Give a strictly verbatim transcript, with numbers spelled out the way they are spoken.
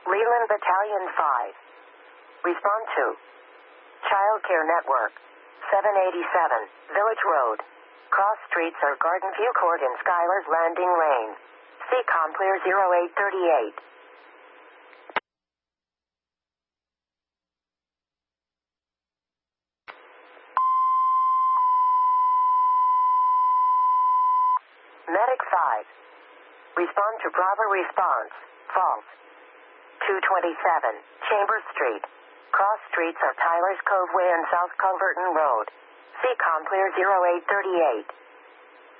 Leland Battalion five. Respond to Child Care Network, seven eighty-seven, Village Road. Cross streets are Garden View Court and Skylar's Landing Lane. C COM clear zero eight thirty-eight. Medic five. Respond to Bravo response. False. two twenty-seven, Chambers Street. Cross streets are Tyler's Cove Way and South Culverton Road. C COM clear zero eight thirty-eight.